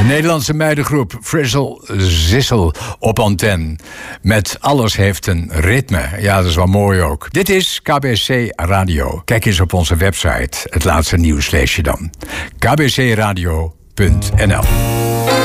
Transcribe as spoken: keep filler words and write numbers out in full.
Nederlandse meidengroep Frizzle Zissel op antenne. Met alles heeft een ritme. Ja, dat is wel mooi ook. Dit is K B C Radio. Kijk eens op onze website. Het laatste nieuws lees je dan. k b c radio punt n l